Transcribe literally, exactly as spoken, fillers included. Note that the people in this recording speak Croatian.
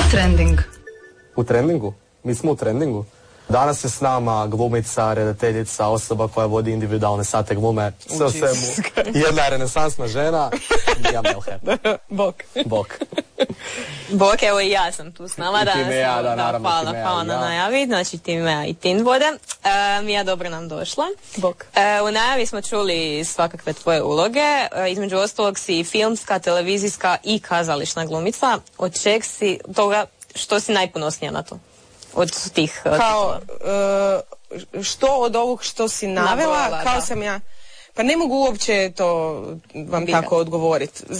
Trending. U trendingu? Mi smo u trendingu. Danas je s nama glumica, redateljica, osoba koja vodi individualne sate glume, sve o svemu. Jedna je renesansna žena, ja Melher. Bok. Bok. Bok, evo i ja sam tu s nama. I time ja, da, naravno, hvala, time ja, hvala na ja. najavi, znači time ja i Tin vode. E, Mija, dobro nam došla. Bok. E, u najavi smo čuli svakakve tvoje uloge, e, između ostalog si filmska, televizijska i kazališna glumica. Od čeg si, toga, što si najponosnija na to? Od tih kao uh, što od ovog što si navela, Nabrojala, kao da. sam ja, pa ne mogu uopće to vam Bira. tako odgovoriti.